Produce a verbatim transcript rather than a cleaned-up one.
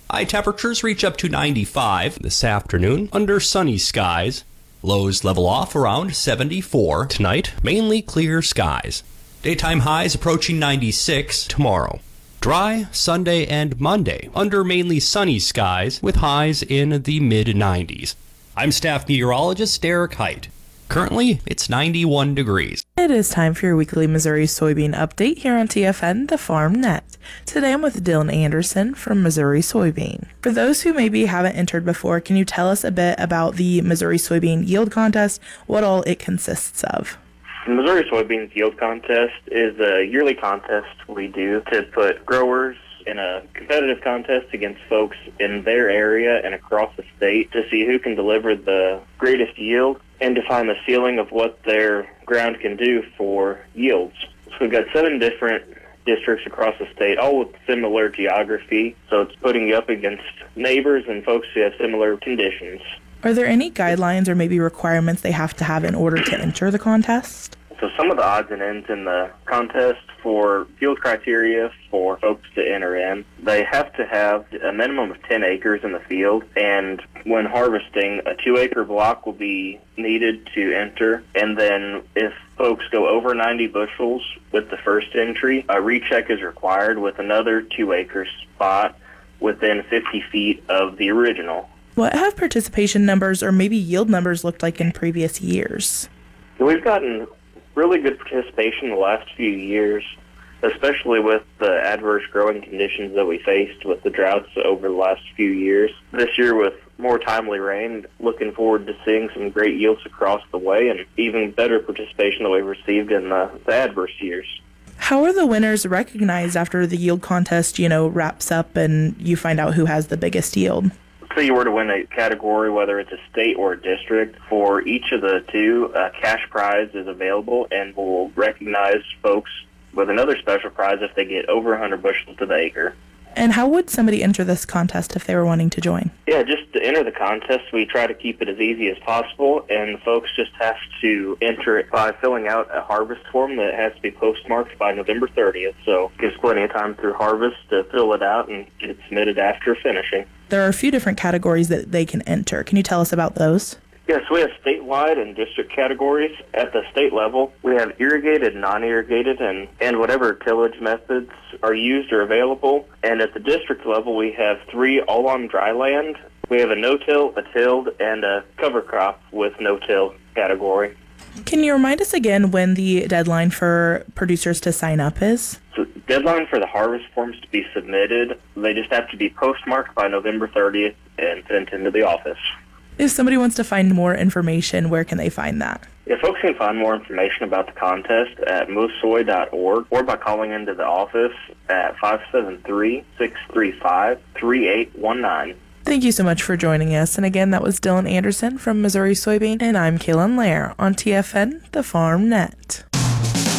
High temperatures reach up to ninety-five this afternoon under sunny skies. Lows level off around seventy-four tonight, mainly clear skies. Daytime highs approaching ninety-six tomorrow. Dry Sunday and Monday under mainly sunny skies with highs in the mid nineties. I'm staff meteorologist Derek Height. Currently, it's ninety-one degrees. It is time for your weekly Missouri soybean update here on T F N, the Farm Net. Today I'm with Dylan Anderson from Missouri Soybean. For those who maybe haven't entered before, can you tell us a bit about the Missouri Soybean Yield Contest, what all it consists of? The Missouri Soybean Yield Contest is a yearly contest we do to put growers in a competitive contest against folks in their area and across the state to see who can deliver the greatest yield and define the ceiling of what their ground can do for yields. So we've got seven different districts across the state, all with similar geography, so it's putting you up against neighbors and folks who have similar conditions. Are there any guidelines or maybe requirements they have to have in order to enter the contest? So some of the odds and ends in the contest for field criteria for folks to enter in, they have to have a minimum of ten acres in the field, and when harvesting, a two-acre block will be needed to enter, and then if folks go over ninety bushels with the first entry, a recheck is required with another two-acre spot within fifty feet of the original. What have participation numbers or maybe yield numbers looked like in previous years? We've gotten really good participation the last few years, especially with the adverse growing conditions that we faced with the droughts over the last few years. This year with more timely rain, looking forward to seeing some great yields across the way and even better participation than we've received in the, the adverse years. How are the winners recognized after the yield contest, you know, wraps up and you find out who has the biggest yield? Say you were to win a category, whether it's a state or a district, for each of the two, a cash prize is available, and we'll recognize folks with another special prize if they get over one hundred bushels to the acre. And how would somebody enter this contest if they were wanting to join? Yeah, just to enter the contest, we try to keep it as easy as possible, and folks just have to enter it by filling out a harvest form that has to be postmarked by November thirtieth, so it gives plenty of time through harvest to fill it out and get it submitted after finishing. There are a few different categories that they can enter. Can you tell us about those? Yes, we have statewide and district categories. At the state level, we have irrigated, non-irrigated, and, and whatever tillage methods are used or available. And at the district level, we have three all on dry land. We have a no-till, a tilled, and a cover crop with no-till category. Can you remind us again when the deadline for producers to sign up is? So the deadline for the harvest forms to be submitted, they just have to be postmarked by November thirtieth and sent into the office. If somebody wants to find more information, where can they find that? Yeah, folks can find more information about the contest at mosoy dot org or by calling into the office at five seven three, six three five, three eight one nine. Thank you so much for joining us. And again, that was Dylan Anderson from Missouri Soybean, and I'm Kaylin Lair on T F N, the Farm Net.